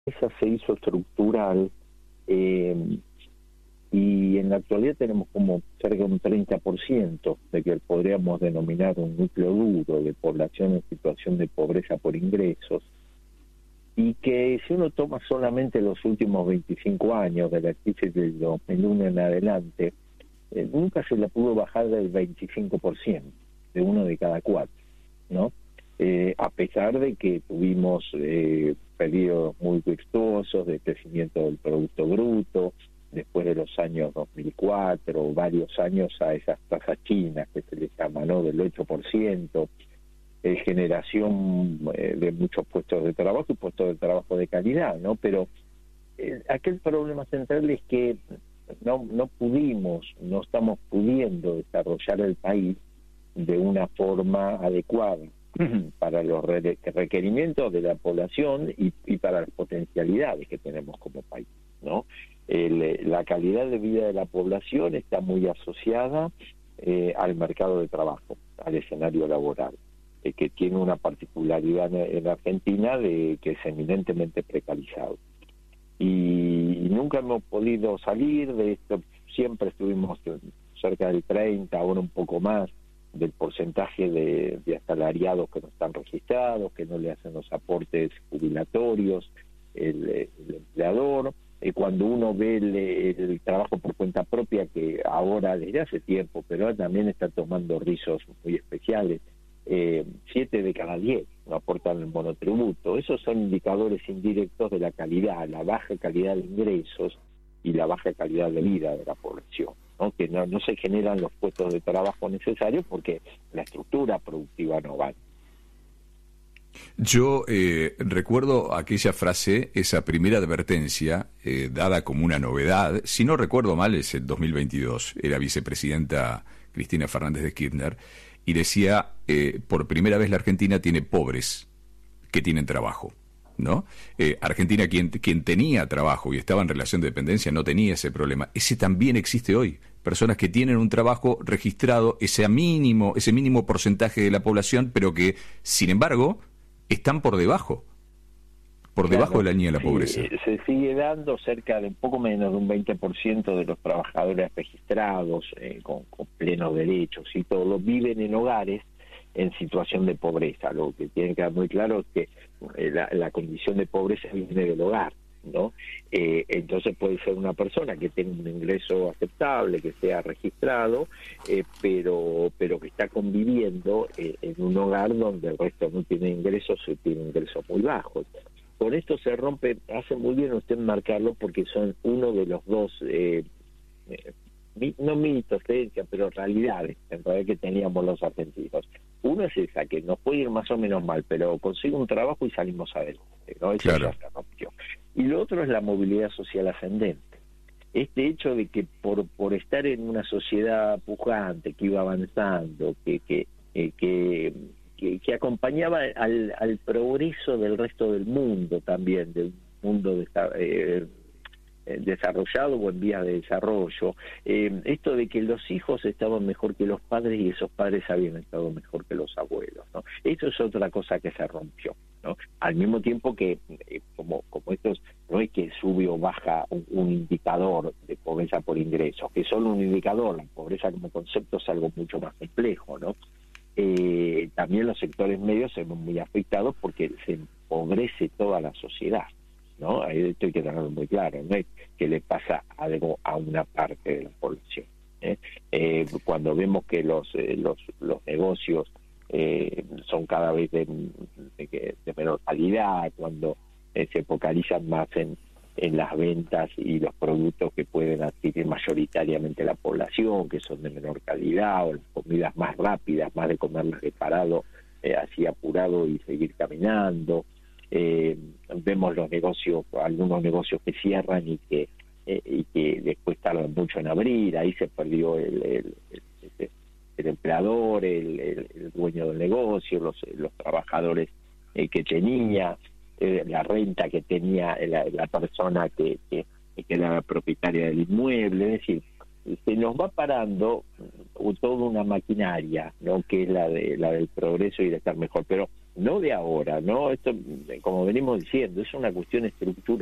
esa se hizo estructural, y en la actualidad tenemos como cerca de un 30% de que podríamos denominar un núcleo duro de población en situación de pobreza por ingresos, y que si uno toma solamente los últimos 25 años de la crisis del 2001 en adelante, nunca se la pudo bajar del 25%, de uno de cada cuatro, ¿no? A pesar de que tuvimos periodos muy virtuosos de crecimiento del Producto Bruto, después de los años 2004, varios años a esas tasas chinas que se les llama, ¿no?, del 8%, generación de muchos puestos de trabajo y puestos de trabajo de calidad, ¿no? Pero aquel problema central es que no estamos pudiendo desarrollar el país de una forma adecuada para los requerimientos de la población y para las potencialidades que tenemos como país, ¿no? La calidad de vida de la población está muy asociada al mercado de trabajo, al escenario laboral, que tiene una particularidad en Argentina de que es eminentemente precarizado. Y nunca hemos podido salir de esto, siempre estuvimos cerca del 30, ahora un poco más, del porcentaje de asalariados que no están registrados, que no le hacen los aportes jubilatorios, el empleador. Cuando uno ve el trabajo por cuenta propia, que ahora desde hace tiempo, pero también está tomando rizos muy especiales, 7 de cada 10 no aportan el monotributo. Esos son indicadores indirectos de la calidad, la baja calidad de ingresos y la baja calidad de vida de la población, ¿no? Que no se generan los puestos de trabajo necesarios porque la estructura productiva no va. Yo recuerdo aquella frase, esa primera advertencia dada como una novedad, si no recuerdo mal es el 2022, era vicepresidenta Cristina Fernández de Kirchner, y decía, por primera vez la Argentina tiene pobres que tienen trabajo, ¿no? Argentina, quien tenía trabajo y estaba en relación de dependencia, no tenía ese problema. Ese también existe hoy. Personas que tienen un trabajo registrado, ese mínimo porcentaje de la población, pero que, sin embargo, están por debajo debajo de la línea de la pobreza. Se sigue dando cerca de un poco menos de un 20% de los trabajadores registrados con plenos derechos y todo, viven en hogares en situación de pobreza. Lo que tiene que quedar muy claro es que la condición de pobreza viene del hogar, ¿no? Entonces puede ser una persona que tenga un ingreso aceptable, que sea registrado, pero que está conviviendo en un hogar donde el resto no tiene ingresos o tiene ingresos muy bajos. Con esto se rompe, hace muy bien usted marcarlo, porque son uno de los dos, no mitos, creencias, pero realidades en realidad que teníamos los argentinos. Uno es esa, que nos puede ir más o menos mal, pero consigo un trabajo y salimos adelante, ¿no? Eso claro. Ya se rompió. Y lo otro es la movilidad social ascendente. Este hecho de que por estar en una sociedad pujante, que iba avanzando, que acompañaba al progreso del resto del mundo también, del mundo desarrollado o en vías de desarrollo, esto de que los hijos estaban mejor que los padres y esos padres habían estado mejor que los abuelos, ¿no? Eso es otra cosa que se rompió, ¿no? Al mismo tiempo que, como esto no es que sube o baja un indicador de pobreza por ingresos, que es solo un indicador. La pobreza como concepto es algo mucho más complejo, ¿no? También los sectores medios se ven muy afectados porque se empobrece toda la sociedad, ¿no? Ahí esto hay que tenerlo muy claro, no es que le pasa algo a una parte de la población, cuando vemos que los negocios son cada vez de menor calidad, cuando se focalizan más en las ventas y los productos que pueden adquirir mayoritariamente la población, que son de menor calidad, o las comidas más rápidas, más de comerlas de parado, así apurado y seguir caminando. Vemos los negocios, algunos negocios que cierran y que después tardan mucho en abrir. Ahí se perdió el empleador, el dueño del negocio, los trabajadores que tenía, la renta que tenía la persona que era la propietaria del inmueble. Es decir, se nos va parando toda una maquinaria, ¿no?, que es la del progreso y de estar mejor. Pero no de ahora, ¿no? Esto, como venimos diciendo, es una cuestión estructural.